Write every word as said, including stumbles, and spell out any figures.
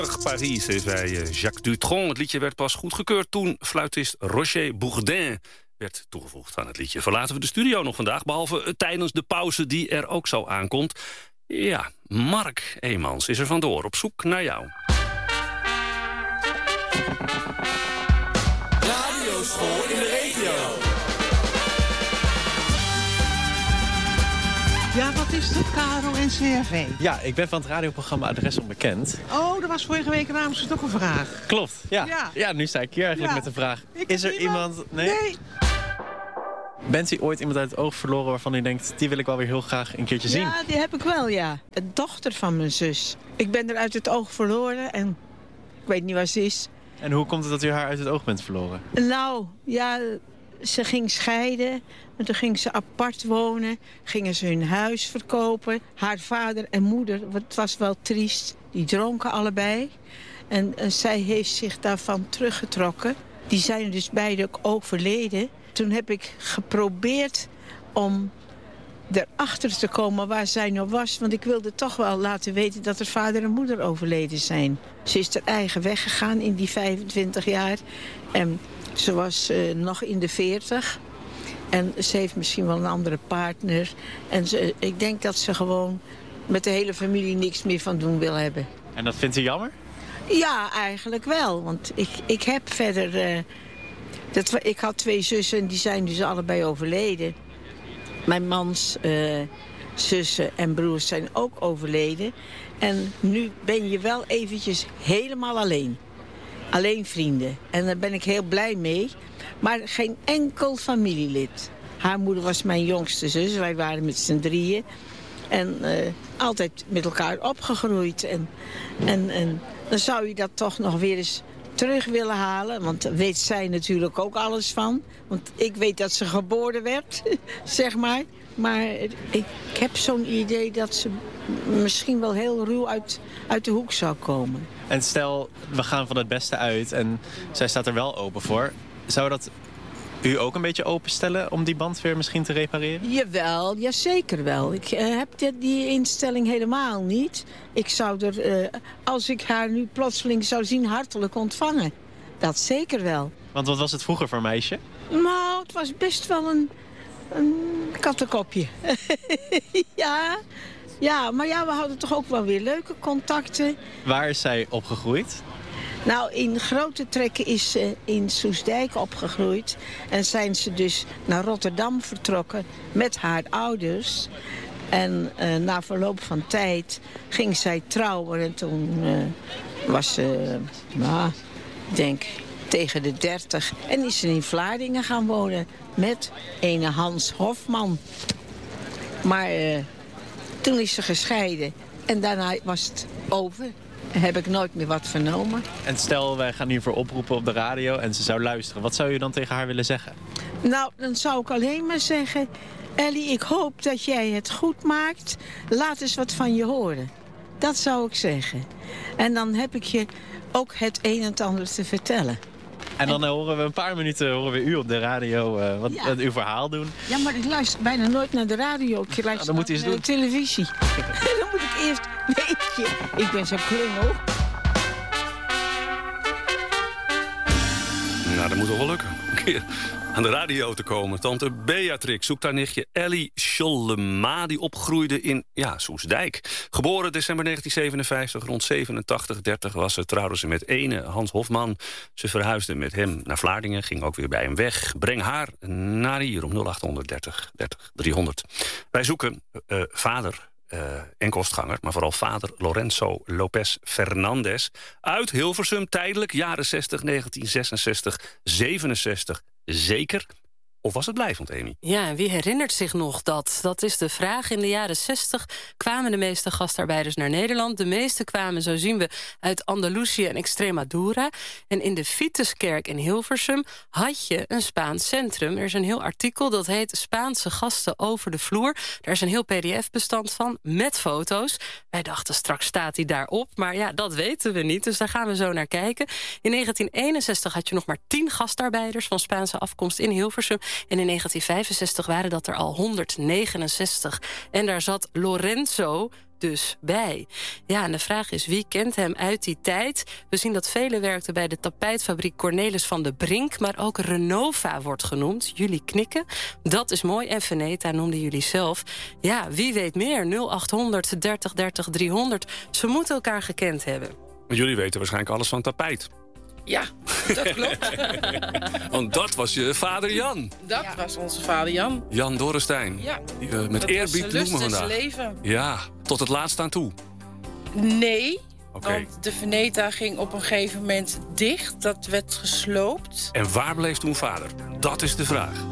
Paris, zei Jacques Dutronc. Het liedje werd pas goedgekeurd toen fluitist Roger Bourdin werd toegevoegd aan het liedje. Verlaten we de studio nog vandaag, behalve tijdens de pauze die er ook zo aankomt. Ja, Mark Eemans is er vandoor op zoek naar jou. Radioschool in de regio. Ja, wat is het, Karel en C R V? Ja, ik ben van het radioprogramma Adres Onbekend. Oh, er was vorige week namens ze toch een vraag. Klopt, ja. Ja, ja nu sta ik hier eigenlijk ja. met een vraag. Ik Is er iemand? iemand... Nee? nee. Bent u ooit iemand uit het oog verloren waarvan u denkt... die wil ik wel weer heel graag een keertje zien? Ja, die heb ik wel, ja. De dochter van mijn zus. Ik ben er uit het oog verloren en ik weet niet waar ze is. En hoe komt het dat u haar uit het oog bent verloren? Nou, ja, ze ging scheiden. En toen ging ze apart wonen. Gingen ze hun huis verkopen. Haar vader en moeder, het was wel triest, die dronken allebei. En, en zij heeft zich daarvan teruggetrokken. Die zijn dus beide ook overleden. Toen heb ik geprobeerd om erachter te komen waar zij nou was. Want ik wilde toch wel laten weten dat haar vader en moeder overleden zijn. Ze is haar eigen weg gegaan in die vijfentwintig jaar. En ze was uh, nog in de veertig. En ze heeft misschien wel een andere partner. En ze, ik denk dat ze gewoon met de hele familie niks meer van doen wil hebben. En dat vindt u jammer? Ja, eigenlijk wel. Want ik, ik heb verder... Uh, dat, ik had twee zussen en die zijn dus allebei overleden. Mijn mans uh, zussen en broers zijn ook overleden. En nu ben je wel eventjes helemaal alleen. Alleen vrienden. En daar ben ik heel blij mee. Maar geen enkel familielid. Haar moeder was mijn jongste zus. Wij waren met z'n drieën. En uh, altijd met elkaar opgegroeid. En, en, en dan zou je dat toch nog weer eens terug willen halen. Want daar weet zij natuurlijk ook alles van. Want ik weet dat ze geboren werd, zeg maar. Maar ik heb zo'n idee dat ze misschien wel heel ruw uit, uit de hoek zou komen. En stel, we gaan van het beste uit en zij staat er wel open voor. Zou dat u ook een beetje openstellen om die band weer misschien te repareren? Jawel, ja, zeker wel. Ik uh, heb die, die instelling helemaal niet. Ik zou er, uh, als ik haar nu plotseling zou zien, hartelijk ontvangen. Dat zeker wel. Want wat was het vroeger voor een meisje? Nou, het was best wel een, een kattenkopje. ja, ja, maar ja, we hadden toch ook wel weer leuke contacten. Waar is zij opgegroeid? Nou, in grote trekken is ze in Soestdijk opgegroeid. En zijn ze dus naar Rotterdam vertrokken met haar ouders. En uh, na verloop van tijd ging zij trouwen. En toen uh, was ze, uh, nou, ik denk tegen de dertig. En is ze in Vlaardingen gaan wonen met ene Hans Hofman. Maar uh, toen is ze gescheiden. En daarna was het over. Heb ik nooit meer wat vernomen. En stel, wij gaan hiervoor oproepen op de radio en ze zou luisteren. Wat zou u dan tegen haar willen zeggen? Nou, dan zou ik alleen maar zeggen... Ellie, ik hoop dat jij het goed maakt. Laat eens wat van je horen. Dat zou ik zeggen. En dan heb ik je ook het een en het ander te vertellen. En dan en... horen we een paar minuten horen we u op de radio uh, wat, ja. wat uw verhaal doen. Ja, maar ik luister bijna nooit naar de radio. Ik luister dan moet u eens naar doen. de televisie. Dan moet ik eerst... Weet je, ik ben zo'n klungel. Nou, dat moet toch wel lukken. Een keer aan de radio te komen. Tante Beatrix zoekt haar nichtje Ellie Schollema, die opgroeide in ja, Soestdijk. Geboren december negentien zevenenvijftig, rond zevenentachtig, dertig was ze, trouwde ze met ene Hans Hofman. Ze verhuisde met hem naar Vlaardingen, ging ook weer bij hem weg. Breng haar naar hier om nul acht dertig dertig driehonderd. Wij zoeken uh, vader... Uh, en kostganger, maar vooral vader Lorenzo Lopez Fernandez uit Hilversum, tijdelijk, jaren zestig, negentien zesenzestig, zevenenzestig, zeker. Of was het blijvend, Amy? Ja, en wie herinnert zich nog dat? Dat is de vraag. In de jaren zestig kwamen de meeste gastarbeiders naar Nederland. De meeste kwamen, zo zien we, uit Andalusië en Extremadura. En in de Vituskerk in Hilversum had je een Spaans centrum. Er is een heel artikel, dat heet Spaanse gasten over de vloer. Daar is een heel P D F-bestand van, met foto's. Wij dachten, straks staat hij daarop. Maar ja, dat weten we niet, dus daar gaan we zo naar kijken. In negentien eenenzestig had je nog maar tien gastarbeiders van Spaanse afkomst in Hilversum. En in negentien vijfenzestig waren dat er al honderdnegenenzestig. En daar zat Lorenzo dus bij. Ja, en de vraag is, wie kent hem uit die tijd? We zien dat velen werkten bij de tapijtfabriek Cornelis van de Brink, maar ook Renova wordt genoemd. Jullie knikken. Dat is mooi. En Veneta noemden jullie zelf. Ja, wie weet meer? nul acht honderd dertig dertig driehonderd. Ze moeten elkaar gekend hebben. Jullie weten waarschijnlijk alles van tapijt. Ja, dat klopt. Want dat was je vader Jan. Dat ja. was onze vader Jan. Jan Dorrestein. Ja. Die we met dat eerbied was noemen lust vandaag. Leven. Ja, tot het laatste aan toe. Nee, okay. want de Veneta ging op een gegeven moment dicht. Dat werd gesloopt. En waar bleef toen vader? Dat is de vraag.